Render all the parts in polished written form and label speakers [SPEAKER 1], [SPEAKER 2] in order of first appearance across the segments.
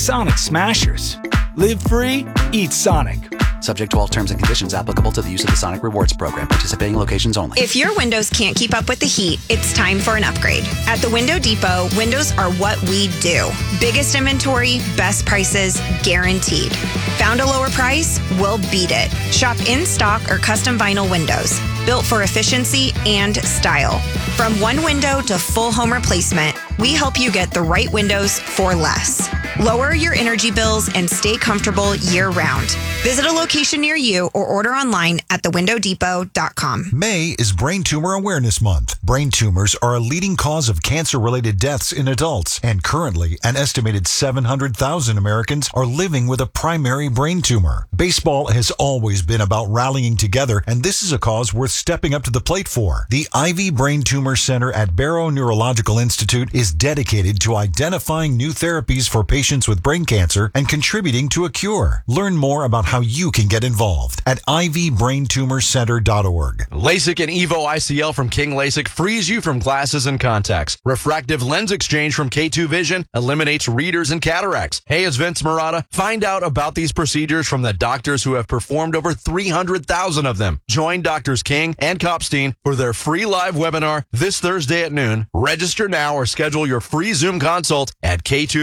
[SPEAKER 1] Sonic Smashers. Live free, eat Sonic.
[SPEAKER 2] Subject to all terms and conditions applicable to the use of the Sonic Rewards program. Participating locations only.
[SPEAKER 3] If your windows can't keep up with the heat, it's time for an upgrade. At the Window Depot, windows are what we do. Biggest inventory, best prices, guaranteed. Found a lower price? We'll beat it. Shop in stock or custom vinyl windows. Built for efficiency and style. From one window to full home replacement, we help you get the right windows for less. Lower your energy bills and stay comfortable year-round. Visit a location near you or order online at thewindowdepot.com.
[SPEAKER 4] May is Brain Tumor Awareness Month. Brain tumors are a leading cause of cancer-related deaths in adults, and currently, an estimated 700,000 Americans are living with a primary brain tumor. Baseball has always been about rallying together, and this is a cause worth stepping up to the plate for. The Ivy Brain Tumor Center at Barrow Neurological Institute is dedicated to identifying new therapies for patients with brain cancer and contributing to a cure. Learn more about how you can get involved at ivybraintumorcenter.org.
[SPEAKER 5] LASIK and EVO ICL from King LASIK frees you from glasses and contacts. Refractive lens exchange from K2 Vision eliminates readers and cataracts. Hey, it's Vince Marotta. Find out about these procedures from the doctors who have performed over 300,000 of them. Join Doctors King and Kopstein for their free live webinar this Thursday at noon. Register now or schedule your free Zoom consult at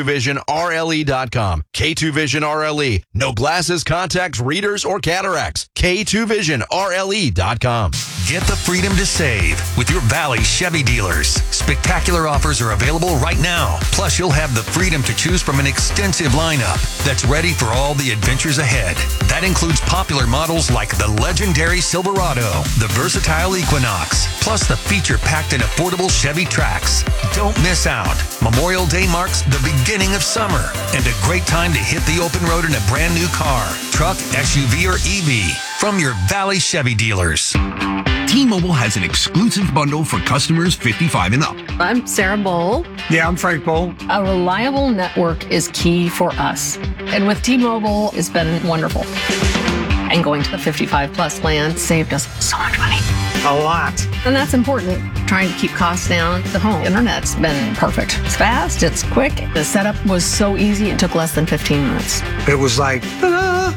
[SPEAKER 5] K2VisionRLE.com. K2 Vision RLE. No glasses, contacts, readers, or cataracts. K2VisionRLE.com.
[SPEAKER 6] Get the freedom to save with your Valley Chevy dealers. Spectacular offers are available right now. Plus, you'll have the freedom to choose from an extensive lineup that's ready for all the adventures ahead. That includes popular models like the legendary Silverado, the versatile Equinox, plus the feature-packed and affordable Chevy Trax. Don't miss out. Memorial Day marks the beginning of summer and a great time to hit the open road in a brand new car, truck, SUV, or EV from your Valley Chevy dealers.
[SPEAKER 7] T-Mobile has an exclusive bundle for customers 55 and up.
[SPEAKER 8] I'm Sarah Bowl.
[SPEAKER 9] Yeah, I'm Frank Bowl.
[SPEAKER 8] A reliable network is key for us. And with T-Mobile, it's been wonderful. And going to the 55 plus plan saved us so much money.
[SPEAKER 9] A lot.
[SPEAKER 8] And that's important. Trying to keep costs down. The home internet's been perfect. It's fast, it's quick. The setup was so easy, it took less than 15 minutes.
[SPEAKER 9] It was like, ta-da!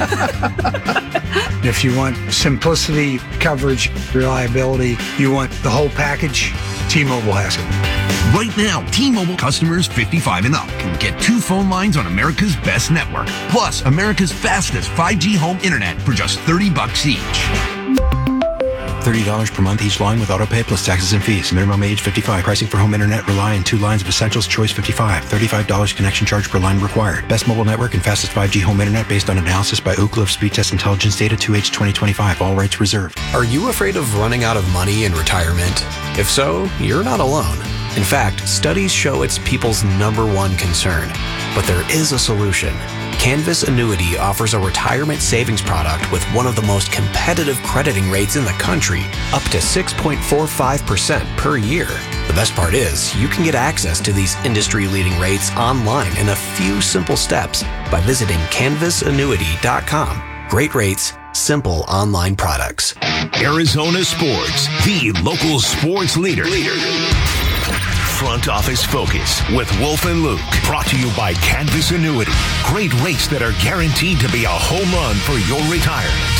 [SPEAKER 9] If you want simplicity, coverage, reliability, you want the whole package, T-Mobile has it.
[SPEAKER 7] Right now, T-Mobile customers 55 and up can get 2 phone lines on America's best network, plus America's fastest 5G home internet for just $30 each.
[SPEAKER 10] $30 per month each line with autopay plus taxes and fees. Minimum age 55. Pricing for home internet rely on 2 lines of Essentials Choice 55. $35 connection charge per line required. Best mobile network and fastest 5G home internet based on analysis by Ookla of Speed Test Intelligence data 2H 2025. All rights reserved.
[SPEAKER 11] Are you afraid of running out of money in retirement? If so, you're not alone. In fact, studies show it's people's #1 concern. But there is a solution. Canvas Annuity offers a retirement savings product with one of the most competitive crediting rates in the country, up to 6.45% per year. The best part is, you can get access to these industry-leading rates online in a few simple steps by visiting canvasannuity.com. Great rates, simple online products.
[SPEAKER 12] Arizona Sports, the local sports leader. Front Office Focus with Wolf and Luke. Brought to you by Canvas Annuity. Great rates that are guaranteed to be a home run for your retirement.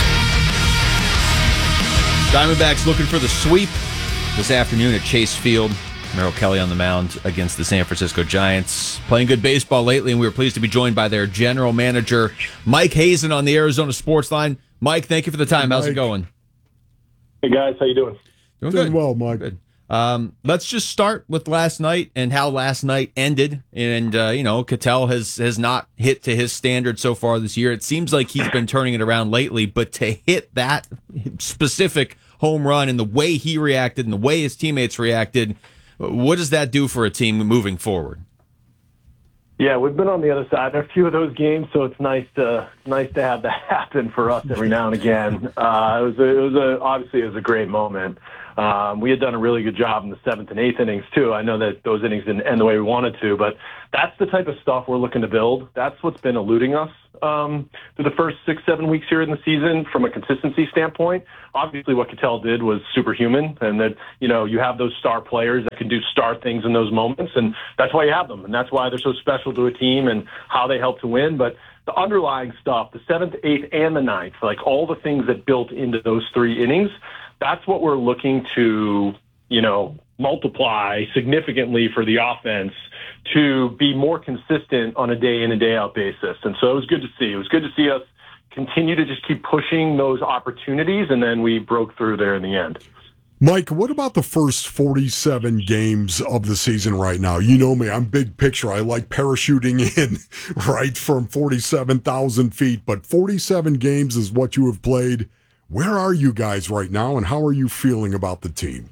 [SPEAKER 13] Diamondbacks looking for the sweep this afternoon at Chase Field. Merrill Kelly on the mound against the San Francisco Giants. Playing good baseball lately, and we were pleased to be joined by their general manager, Mike Hazen, on the Arizona Sports Line. Mike, thank you for the time. How's it going?
[SPEAKER 14] Hey, guys. How you doing?
[SPEAKER 13] Doing good.
[SPEAKER 15] Well, Mike.
[SPEAKER 13] Good. Let's just start with last night and how last night ended. And, Ketel has not hit to his standard so far this year. It seems like he's been turning it around lately, but to hit that specific home run and the way he reacted and the way his teammates reacted, what does that do for a team moving forward?
[SPEAKER 14] Yeah, we've been on the other side of a few of those games, so it's nice to have that happen for us every now and again. Obviously it was a great moment. We had done a really good job in the 7th and 8th innings, too. I know that those innings didn't end the way we wanted to, but that's the type of stuff we're looking to build. That's what's been eluding us through the first 6-7 weeks here in the season from a consistency standpoint. Obviously, what Ketel did was superhuman, and that, you have those star players that can do star things in those moments, and that's why you have them, and that's why they're so special to a team and how they help to win. But the underlying stuff, the 7th, 8th, and the 9th, like all the things that built into those 3 innings, that's what we're looking to, multiply significantly for the offense to be more consistent on a day in and day out basis. And so it was good to see. It was good to see us continue to just keep pushing those opportunities, and then we broke through there in the end.
[SPEAKER 15] Mike, what about the first 47 games of the season right now? You know me, I'm big picture. I like parachuting in, right, from 47,000 feet. But 47 games is what you have played. Where are you guys right now, and how are you feeling about the team?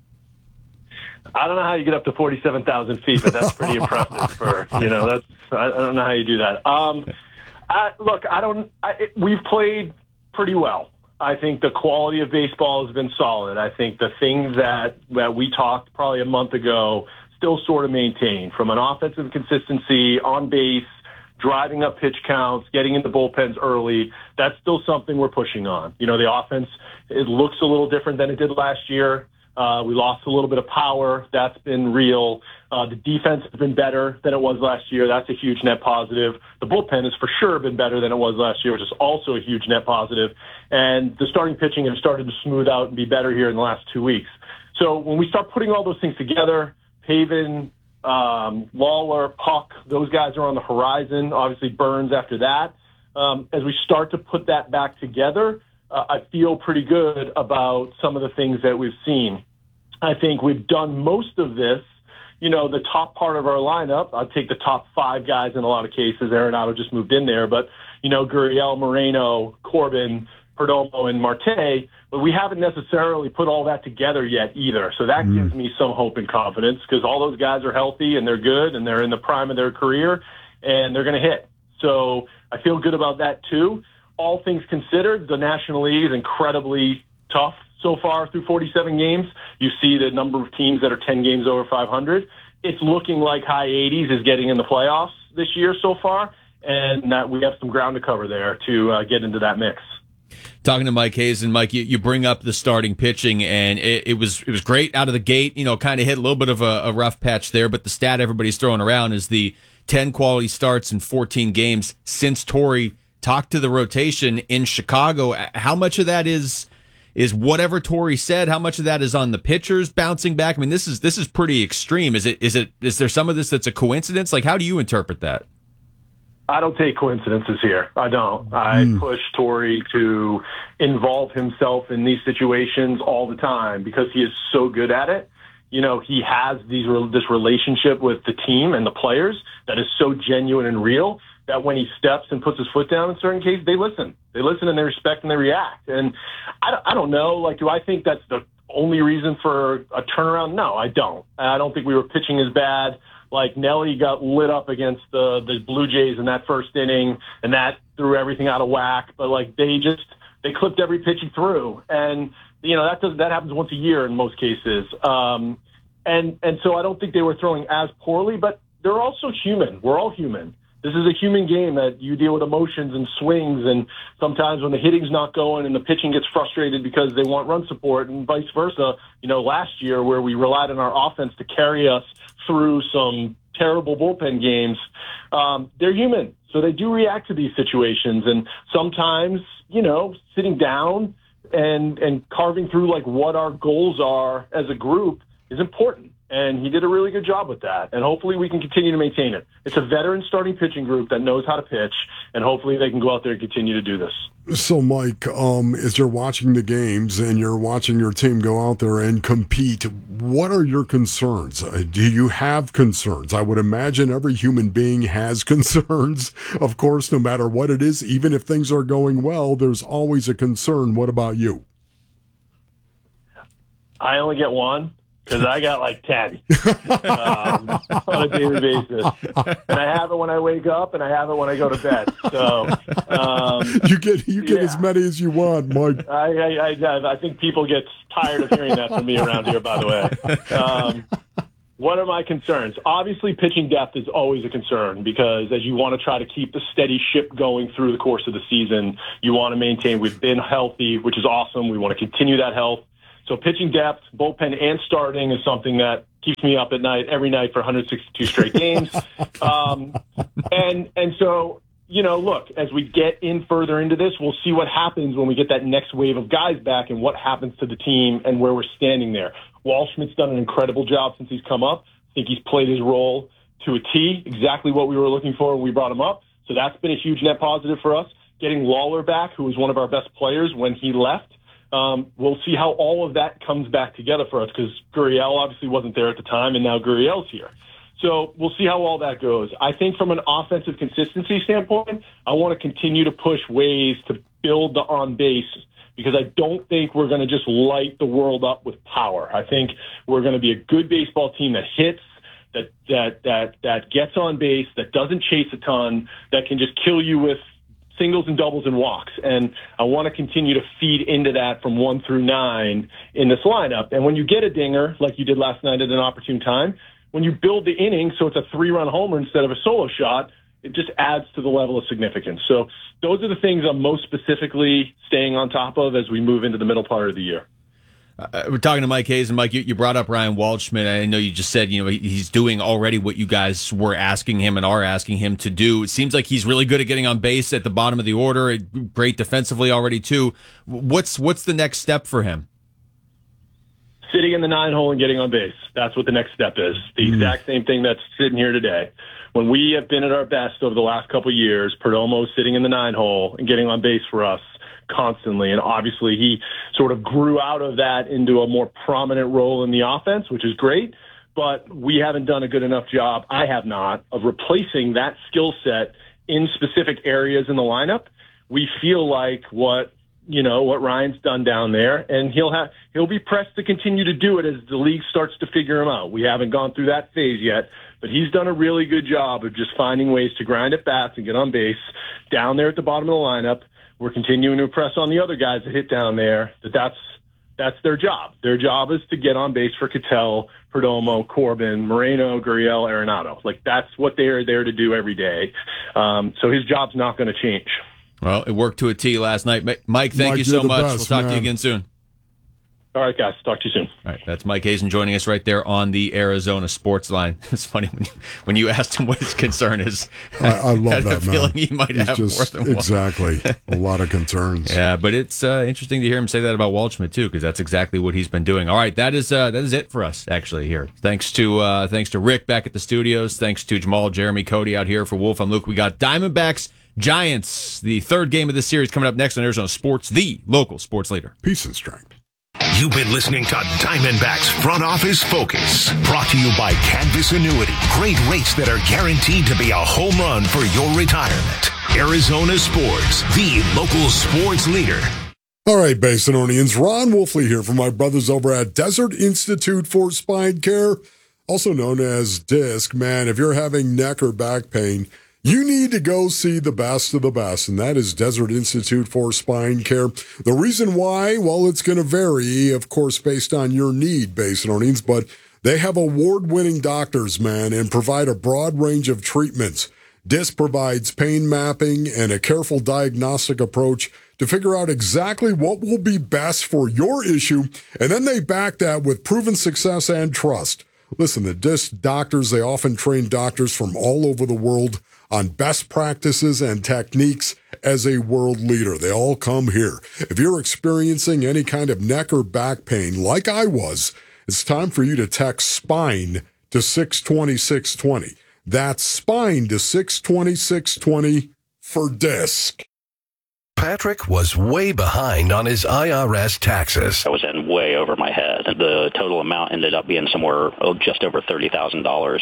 [SPEAKER 14] I don't know how you get up to 47,000 feet, but that's pretty impressive for, I don't know how you do that. We've played pretty well. I think the quality of baseball has been solid. I think the things that we talked probably a month ago still sort of maintain, from an offensive consistency, on base, driving up pitch counts, getting into bullpens early. That's still something we're pushing on. The offense, it looks a little different than it did last year. We lost a little bit of power. That's been real. The defense has been better than it was last year. That's a huge net positive. The bullpen has for sure been better than it was last year, which is also a huge net positive. And the starting pitching has started to smooth out and be better here in the last 2 weeks. So when we start putting all those things together, Pavin, Lawler, Puck, those guys are on the horizon. Obviously Burns after that. As we start to put that back together, I feel pretty good about some of the things that we've seen. I think we've done most of this. The top part of our lineup, I'd take the top 5 guys in a lot of cases. Arenado just moved in there, but, Gurriel, Moreno, Corbin, Perdomo, and Marte, but we haven't necessarily put all that together yet either. So that gives me some hope and confidence, because all those guys are healthy and they're good and they're in the prime of their career and they're going to hit. So I feel good about that too. All things considered, the National League is incredibly tough so far through 47 games. You see the number of teams that are 10 games over 500. It's looking like high 80s is getting in the playoffs this year so far, and that we have some ground to cover there to get into that mix.
[SPEAKER 13] Talking to Mike Hazen, Mike, you bring up the starting pitching, and it was great out of the gate. Kind of hit a little bit of a rough patch there, but the stat everybody's throwing around is the 10 quality starts in 14 games since Torey talked to the rotation in Chicago. How much of that is whatever Torey said? How much of that is on the pitchers bouncing back? I mean, this is pretty extreme. Is there some of this that's a coincidence? Like, how do you interpret that?
[SPEAKER 14] I don't take coincidences here. I don't. I push Torey to involve himself in these situations all the time because he is so good at it. He has this relationship with the team and the players that is so genuine and real that when he steps and puts his foot down in certain cases, they listen. They listen and they respect and they react. And I don't know, like, do I think that's the only reason for a turnaround? No, I don't. I don't think we were pitching as bad. Like, Nelly got lit up against the Blue Jays in that first inning, and that threw everything out of whack. But, like, they clipped every pitch he threw. And, that happens once a year in most cases. And so I don't think they were throwing as poorly, but they're also human. We're all human. This is a human game that you deal with emotions and swings, and sometimes when the hitting's not going and the pitching gets frustrated because they want run support, and vice versa. Last year where we relied on our offense to carry us through some terrible bullpen games, they're human. So they do react to these situations, and sometimes, sitting down and carving through like what our goals are as a group is important. And he did a really good job with that. And hopefully we can continue to maintain it. It's a veteran starting pitching group that knows how to pitch, and hopefully they can go out there and continue to do this.
[SPEAKER 15] So, Mike, as you're watching the games and you're watching your team go out there and compete, what are your concerns? Do you have concerns? I would imagine every human being has concerns. Of course, no matter what it is, even if things are going well, there's always a concern. What about you?
[SPEAKER 14] I only get one. Because I got like 10 on a daily basis. And I have it when I wake up, and I have it when I go to bed. So
[SPEAKER 15] you get as many as you want, Mike.
[SPEAKER 14] I think people get tired of hearing that from me around here, by the way. What are my concerns? Obviously, pitching depth is always a concern because as you want to try to keep the steady ship going through the course of the season, you want to maintain we've been healthy, which is awesome. We want to continue that health. So pitching depth, bullpen, and starting is something that keeps me up at night every night for 162 straight games. And so, look, as we get in further into this, we'll see what happens when we get that next wave of guys back and what happens to the team and where we're standing there. Waldschmidt's done an incredible job since he's come up. I think he's played his role to a T, exactly what we were looking for when we brought him up. So that's been a huge net positive for us. Getting Lawler back, who was one of our best players when he left, we'll see how all of that comes back together for us because Gurriel obviously wasn't there at the time, and now Gurriel's here. So we'll see how all that goes. I think from an offensive consistency standpoint, I want to continue to push ways to build the on-base because I don't think we're going to just light the world up with power. I think we're going to be a good baseball team that hits, that gets on base, that doesn't chase a ton, that can just kill you with singles and doubles and walks. And I want to continue to feed into that from 1 through 9 in this lineup. And when you get a dinger, like you did last night at an opportune time, when you build the inning so it's a 3-run homer instead of a solo shot, it just adds to the level of significance. So those are the things I'm most specifically staying on top of as we move into the middle part of the year.
[SPEAKER 13] We're talking to Mike Hazen. Mike, you brought up Ryan Waldschmidt. I know you just said, he's doing already what you guys were asking him and are asking him to do. It seems like he's really good at getting on base at the bottom of the order, great defensively already too. What's the next step for him?
[SPEAKER 14] Sitting in the 9-hole and getting on base. That's what the next step is. The exact same thing that's sitting here today. When we have been at our best over the last couple of years, Perdomo sitting in the 9-hole and getting on base for us constantly. And obviously he sort of grew out of that into a more prominent role in the offense, which is great. But we haven't done a good enough job, I have not, of replacing that skill set in specific areas in the lineup. We feel like what Ryan's done down there, and he'll be pressed to continue to do it as the league starts to figure him out. We haven't gone through that phase yet, but he's done a really good job of just finding ways to grind at bats and get on base down there at the bottom of the lineup. We're continuing to press on the other guys that hit down there. That's their job. Their job is to get on base for Ketel, Perdomo, Corbin, Moreno, Gurriel, Arenado. That's what they are there to do every day. So his job's not going to change.
[SPEAKER 13] Well, it worked to a T last night. Mike, thank you so much. We'll talk to you again soon.
[SPEAKER 14] All right, guys. Talk to you soon.
[SPEAKER 13] All right, that's Mike Hazen joining us right there on the Arizona Sports Line. It's funny when you asked him what his concern is.
[SPEAKER 15] I love
[SPEAKER 13] that, man. Feeling he might have more than one.
[SPEAKER 15] Exactly. A lot of concerns.
[SPEAKER 13] Yeah, but it's interesting to hear him say that about Waldschmidt too, because that's exactly what he's been doing. All right, that is it for us actually here. Thanks to Rick back at the studios. Thanks to Jamal, Jeremy, Cody out here for Wolf. I'm Luke. We got Diamondbacks Giants, the third game of the series coming up next on Arizona Sports, the local sports leader.
[SPEAKER 15] Peace and strength.
[SPEAKER 12] You've been listening to Diamondbacks Front Office Focus, brought to you by Canvas Annuity. Great rates that are guaranteed to be a home run for your retirement. Arizona Sports, the local sports leader.
[SPEAKER 15] All right, Basinonians, Ron Wolfley here from my brothers over at Desert Institute for Spine Care, also known as DISC. Man, if you're having neck or back pain, you need to go see the best of the best, and that is Desert Institute for Spine Care. The reason why, well, it's going to vary, of course, based on your need, Basinonians, but they have award-winning doctors, man, and provide a broad range of treatments. DISC provides pain mapping and a careful diagnostic approach to figure out exactly what will be best for your issue, and then they back that with proven success and trust. Listen, the DISC doctors, they often train doctors from all over the world on best practices and techniques as a world leader. They all come here. If you're experiencing any kind of neck or back pain like I was, it's time for you to text SPINE to 620-620. That's SPINE to 620-620 for DISC.
[SPEAKER 16] Patrick was way behind on his IRS taxes.
[SPEAKER 17] I was in way over my head. The total amount ended up being somewhere just over $30,000.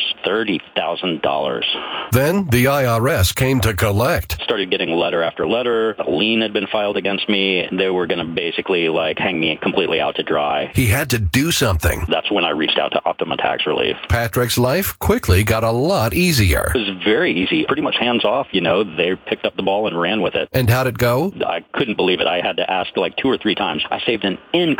[SPEAKER 17] $30,000.
[SPEAKER 16] Then the IRS came to collect.
[SPEAKER 17] Started getting letter after letter. A lien had been filed against me. They were going to basically hang me completely out to dry.
[SPEAKER 16] He had to do something.
[SPEAKER 17] That's when I reached out to Optima Tax Relief.
[SPEAKER 16] Patrick's life quickly got a lot easier.
[SPEAKER 17] It was very easy. Pretty much hands off. They picked up the ball and ran with it.
[SPEAKER 16] And how'd it go?
[SPEAKER 17] I couldn't believe it. I had to ask 2 or 3 times. I saved an incredible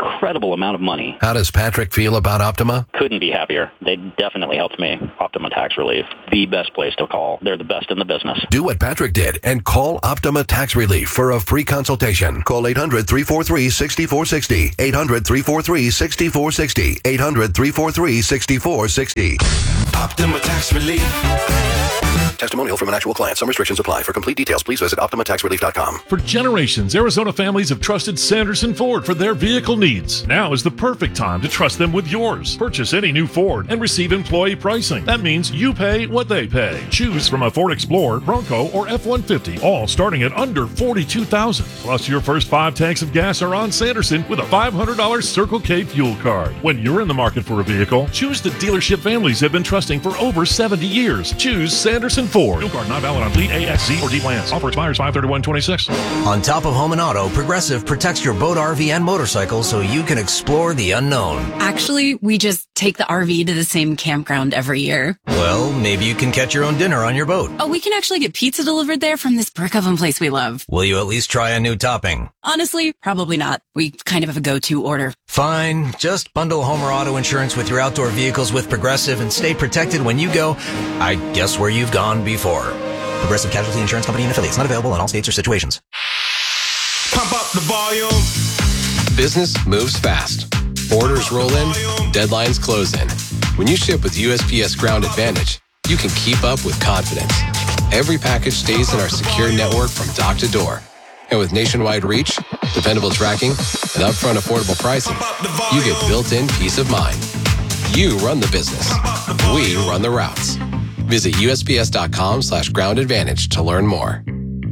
[SPEAKER 17] incredible amount of money.
[SPEAKER 16] How does Patrick feel about Optima?
[SPEAKER 17] Couldn't be happier. They definitely helped me. Optima Tax Relief, the best place to call. They're the best in the business.
[SPEAKER 16] Do what Patrick did and call Optima Tax Relief for a free consultation. Call 800-343-6460. 800-343-6460. 800-343-6460.
[SPEAKER 1] Optima Tax Relief.
[SPEAKER 16] Testimonial from an actual client. Some restrictions apply. For complete details, please visit OptimaTaxRelief.com.
[SPEAKER 18] For generations, Arizona families have trusted Sanderson Ford for their vehicle needs. Now is the perfect time to trust them with yours. Purchase any new Ford and receive employee pricing. That means you pay what they pay. Choose from a Ford Explorer, Bronco, or F-150, all starting at under $42,000. Plus, your first 5 tanks of gas are on Sanderson with a $500 Circle K fuel card. When you're in the market for a vehicle, choose the dealership families have been trusting for over 70 years. Choose Sanderson Ford. Fuel card not valid on fleet A, S, Z, or D plans. Offer expires 5/31/26.
[SPEAKER 19] On top of home and auto, Progressive protects your boat, RV, and motorcycle so you can explore the unknown.
[SPEAKER 20] Actually, we just take the RV to the same campground every year.
[SPEAKER 19] Well, maybe you can catch your own dinner on your boat.
[SPEAKER 20] Oh, we can actually get pizza delivered there from this brick oven place we love.
[SPEAKER 19] Will you at least try a new topping?
[SPEAKER 20] Honestly, probably not. We kind of have a go-to order.
[SPEAKER 19] Fine. Just bundle home or auto insurance with your outdoor vehicles with Progressive and stay protected when you go, I guess, where you've gone before. Progressive Casualty Insurance Company and affiliates. Not available in all states or situations.
[SPEAKER 12] Pump up the volume.
[SPEAKER 21] Business moves fast. Orders roll in, deadlines close in. When you ship with USPS Ground Advantage, you can keep up with confidence. Every package stays in our secure network from dock to door. And with nationwide reach, dependable tracking, and upfront affordable pricing, you get built-in peace of mind. You run the business. We run the routes. Visit USPS.com/Ground Advantage to learn more.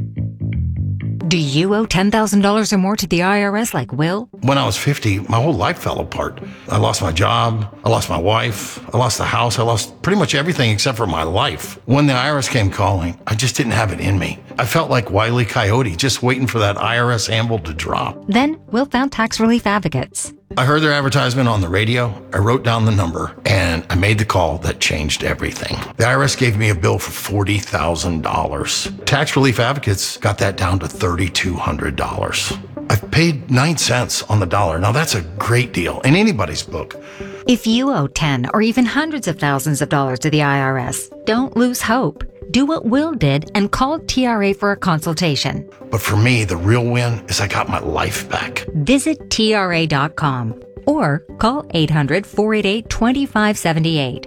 [SPEAKER 22] Do you owe $10,000 or more to the IRS like Will?
[SPEAKER 23] When I was 50, my whole life fell apart. I lost my job, I lost my wife, I lost the house, I lost pretty much everything except for my life. When the IRS came calling, I just didn't have it in me. I felt like Wile E. Coyote, just waiting for that IRS anvil to drop.
[SPEAKER 22] Then Will found Tax Relief Advocates.
[SPEAKER 23] I heard their advertisement on the radio, I wrote down the number, and I made the call that changed everything. The IRS gave me a bill for $40,000. Tax Relief Advocates got that down to $3,200. I've paid 9 cents on the dollar. Now that's a great deal in anybody's book.
[SPEAKER 22] If you owe 10 or even hundreds of thousands of dollars to the IRS, don't lose hope. Do what Will did and call TRA for a consultation.
[SPEAKER 23] But for me, the real win is I got my life back.
[SPEAKER 22] Visit TRA.com or call 800-488-2578.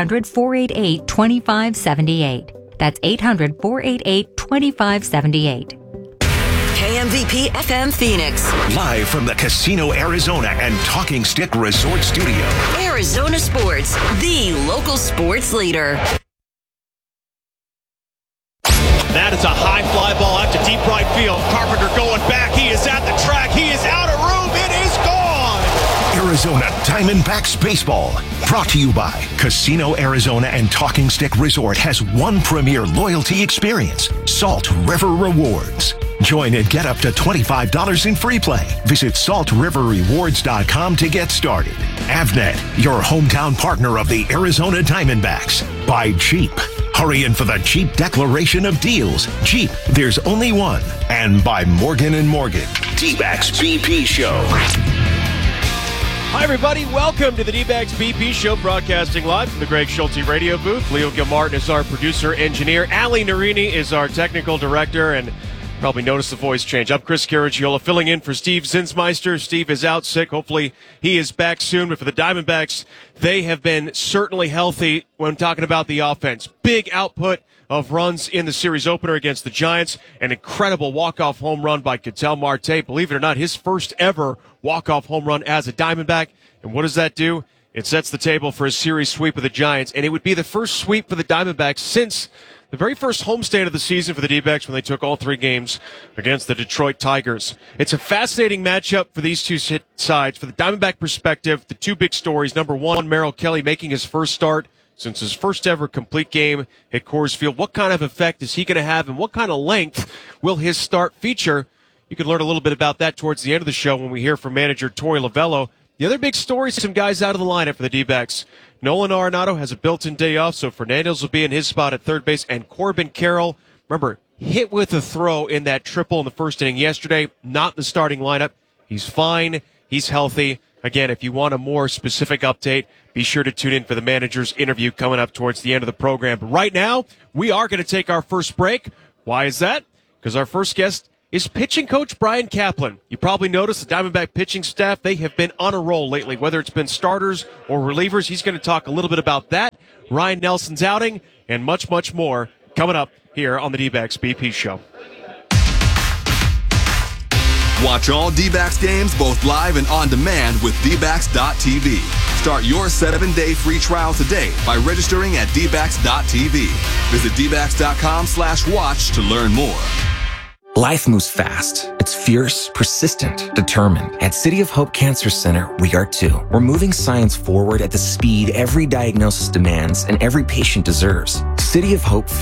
[SPEAKER 22] 800-488-2578. That's 800-488-2578.
[SPEAKER 24] KMVP FM Phoenix.
[SPEAKER 12] Live from the Casino Arizona and Talking Stick Resort Studio.
[SPEAKER 24] Arizona Sports, the local sports leader.
[SPEAKER 25] That is a high fly ball out to deep right field. Carpenter going back. He is at the track. He is out of room. It is gone.
[SPEAKER 12] Arizona Diamondbacks Baseball. Brought to you by Casino Arizona and Talking Stick Resort has one premier loyalty experience, Salt River Rewards. Join and get up to $25 in free play. Visit saltriverrewards.com to get started. Avnet, your hometown partner of the Arizona Diamondbacks. By Jeep. Hurry in for the Jeep Declaration of Deals. Jeep, there's only one. And by Morgan & Morgan. D-Backs BP Show.
[SPEAKER 25] Hi, everybody. Welcome to the D-Backs BP Show, broadcasting live from the Greg Schulte radio booth. Leo Gilmartin is our producer, engineer. Ali Narini is our technical director, and probably noticed the voice change. I'm Chris Caragiola, filling in for Steve Zinsmeister. Steve is out sick. Hopefully he is back soon. But for the Diamondbacks, they have been certainly healthy when talking about the offense. Big output of runs in the series opener against the Giants. An incredible walk-off home run by Ketel Marte. Believe it or not, his first ever walk-off home run as a Diamondback. And what does that do? It sets the table for a series sweep of the Giants. And it would be the first sweep for the Diamondbacks since the very first homestand of the season for the D-backs when they took all 3 games against the Detroit Tigers. It's a fascinating matchup for these two sides. For the Diamondback perspective, the 2 big stories. Number 1, Merrill Kelly making his first start since his first ever complete game at Coors Field. What kind of effect is he going to have, and what kind of length will his start feature? You can learn a little bit about that towards the end of the show when we hear from manager Torey Lovello. The other big story is some guys out of the lineup for the D-backs. Nolan Arenado has a built-in day off, so Fernandez will be in his spot at third base. And Corbin Carroll, remember, hit with a throw in that triple in the first inning yesterday, not in the starting lineup. He's fine. He's healthy. Again, if you want a more specific update, be sure to tune in for the manager's interview coming up towards the end of the program. But right now, we are going to take our first break. Why is that? Because our first guest is pitching coach Brian Kaplan. You probably noticed the Diamondback pitching staff, they have been on a roll lately, whether it's been starters or relievers. He's going to talk a little bit about that, Ryan Nelson's outing, and much, much more coming up here on the D-Backs BP Show.
[SPEAKER 2] Watch all D-Backs games both live and on demand with dbacks.tv. Start your 7-day free trial today by registering at dbacks.tv. Visit dbacks.com/watch to learn more.
[SPEAKER 3] Life moves fast. It's fierce, persistent, determined. At City of Hope Cancer Center, we are too. We're moving science forward at the speed every diagnosis demands and every patient deserves. City of Hope